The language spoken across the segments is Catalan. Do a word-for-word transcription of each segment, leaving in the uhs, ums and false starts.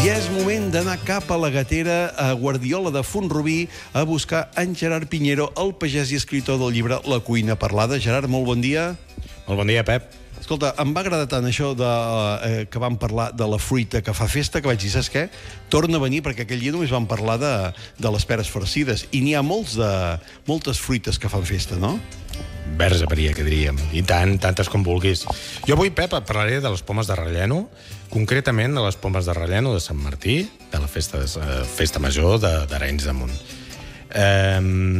I és moment d'anar cap a la Gatera, a Guardiola de Font-rubí, a buscar en Gerard Piñero, el pagès i escritor del llibre La cuina parlada. Gerard, molt bon dia. Molt bon dia, Pep. Escolta, em va agradar tant això de, eh, que vam parlar de la fruita que fa festa, que vaig dir, saps què? Torna a venir, perquè aquell dia només vam parlar de, de les peres farcides. I n'hi ha molts de, moltes fruites que fan festa, no? Verge paria, que diríem. I tant, tantes com vulguis. Jo avui, Pep, et parlaré de les pomes de relleno, concretament de les pomes de relleno de Sant Martí, de la festa, de, festa major d'Arenys de Munt. Eh,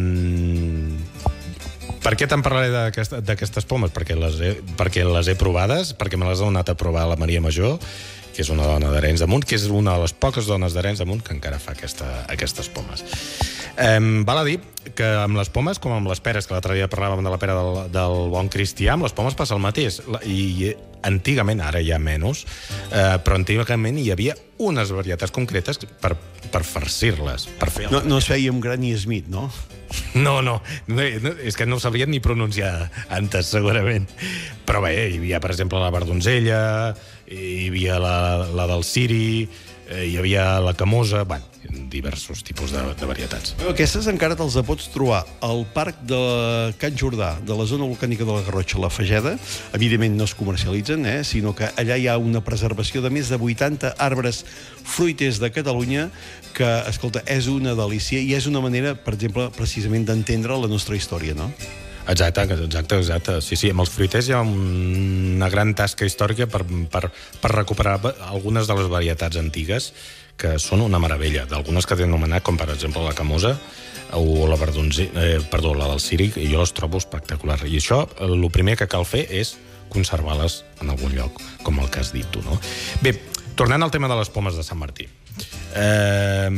per què te'n parlaré d'aquestes pomes? Perquè les, he, perquè les he provades, perquè me les ha donat a provar la Maria Major, que és una dona d'Arenys de Munt, que és una de les poques dones d'Arenys de Munt que encara fa aquesta, aquestes pomes. Eh, val a dir que amb les pomes, com amb les peres, que l'altre dia parlàvem de la pera del, del bon cristià, amb les pomes passa el mateix. I antigament, ara hi ha menys, eh, però antigament hi havia unes varietats concretes per, per farcir-les. Per fer no, no es feia amb Granny Smith, no? No, no, no, és que no ho sabrien ni pronunciar antes, segurament. Però bé, hi havia, per exemple, la verdonzella, hi havia la, la del ciri, hi havia la camosa, bueno, diversos tipus de, de varietats. Aquestes encara te'ls pots trobar al parc de Can Jordà, de la zona volcànica de la Garrotxa, la Fageda. Evidentment no es comercialitzen, eh? Sinó que allà hi ha una preservació de més de vuitanta arbres fruiters de Catalunya que, escolta, és una delícia i és una manera, per exemple, precisament d'entendre la nostra història, no? Exacte, exacte, exacte. Sí, sí, amb els fruiters hi ha una gran tasca històrica per, per, per recuperar algunes de les varietats antigues que són una meravella. D'algunes que t'he anomenat, com per exemple la camosa o la verdonzella, eh, perdó, la del ciri, i jo les trobo espectaculars. I això, el primer que cal fer és conservar-les en algun lloc, com el que has dit tu, no? Bé, tornant al tema de les pomes de Sant Martí. Eh,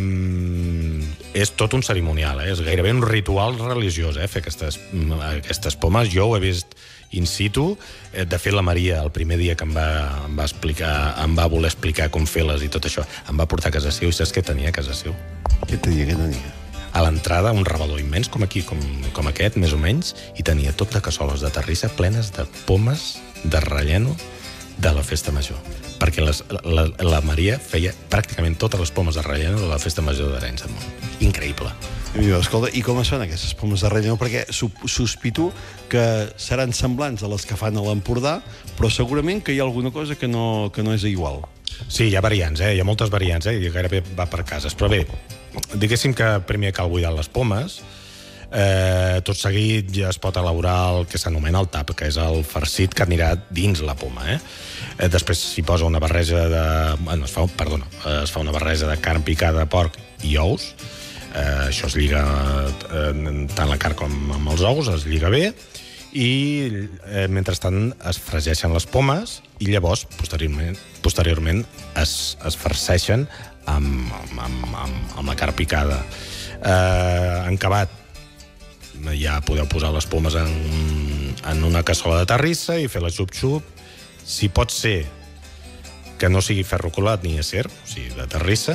és tot un cerimonial, eh? És gairebé un ritual religiós, eh? Fer aquestes, aquestes pomes. Jo ho he vist in situ. De fet, la Maria, el primer dia que em va, em va explicar, em va voler explicar com fer-les i tot això, em va portar a casa seu, i saps què tenia a casa seu? Què tenia, què tenia? A l'entrada, un rebedor immens, com aquí, com, com aquest, més o menys, i tenia tot de cassoles de terrissa plenes de pomes de relleno de la festa major. Perquè les, la, la Maria feia pràcticament totes les pomes de relleno de la festa major d'Arenys de Munt. Increïble. I, escolta, i com es fan aquestes pomes de relleno? Perquè sospito que seran semblants a les que fan a l'Empordà, però segurament que hi ha alguna cosa que no, que no és igual. Sí, hi ha variants, eh? Hi ha moltes variants, eh? I gairebé va per cases. Però bé, diguéssim que primer cal buidar les pomes. Eh, tot seguit ja es pot elaborar el que s'anomena el tap, que és el farcit que anirà dins la poma, eh? Eh, després s'hi posa una barreja de... Bueno, es fa, perdona, es fa una barreja de carn picada, porc i ous. Eh, això es lliga, eh, tant la carn com amb els ous, es lliga bé, i eh, mentrestant es fregeixen les pomes i llavors, posteriorment, posteriorment es, es farceixen amb, amb, amb, amb, amb la carn picada. Eh, en acabat, ja podeu posar les pomes en, en una cassola de terrissa i fer la xup-xup. Si pot ser que no sigui ferro colat ni acer, o sigui, de terrissa,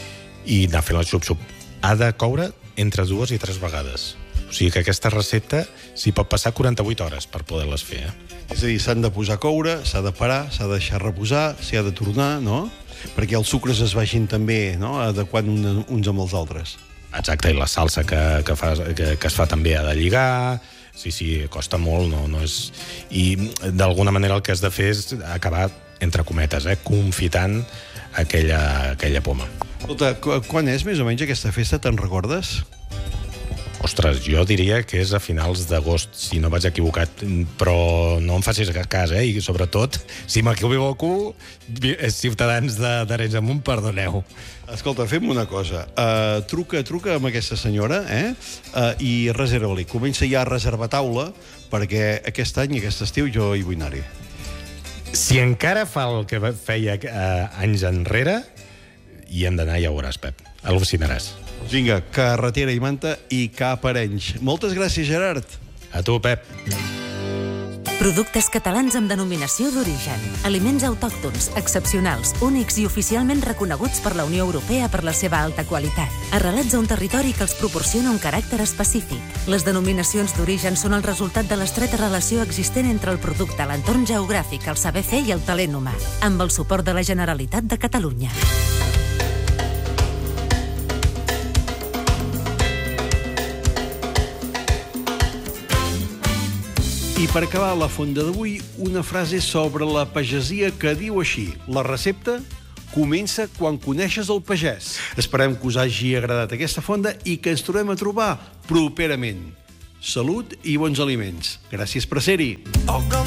i anar fent la xup-xup. Ha de coure entre dues i tres vegades. O sigui que aquesta recepta s'hi pot passar quaranta-vuit hores per poder-les fer. Eh? És a dir, s'han de posar a coure, s'ha de parar, s'ha de deixar reposar, s'hi ha de tornar, no? Perquè els sucres es vagin també, no?, adequant uns amb els altres. Exacte, i la salsa que, que, fa, que, que es fa també ha de lligar. Sí, sí, costa molt, no, no és... I d'alguna manera el que has de fer és acabar, entre cometes, eh, confitant aquella, aquella poma. Escolta, quan és més o menys aquesta festa, te'n recordes? Ostres, jo diria que és a finals d'agost, si no vaig equivocat, però no em facis cas, eh? I sobretot, si m'equivoco, ciutadans d'Arenys de Munt, perdoneu. Escolta, fem una cosa. Uh, truca, truca amb aquesta senyora, eh? Uh, i reserva-li. Comença ja a reservar taula, perquè aquest any, aquest estiu, jo hi vull anar-hi. Si encara fa el que feia uh, anys enrere, hi hem d'anar, ja ho veuràs, Pep. Al·lucinaràs. Vinga, carretera i manta i cap a Arenys. Moltes gràcies, Gerard. A tu, Pep. Productes catalans amb denominació d'origen. Aliments autòctons, excepcionals, únics i oficialment reconeguts per la Unió Europea per la seva alta qualitat. Arrelats a un territori que els proporciona un caràcter específic. Les denominacions d'origen són el resultat de l'estreta relació existent entre el producte, l'entorn geogràfic, el saber fer i el talent humà, amb el suport de la Generalitat de Catalunya. I per acabar la fonda d'avui, una frase sobre la pagesia que diu així: la recepta comença quan coneixes el pagès. Esperem que us hagi agradat aquesta fonda i que ens trobem a trobar properament. Salut i bons aliments. Gràcies per ser-hi.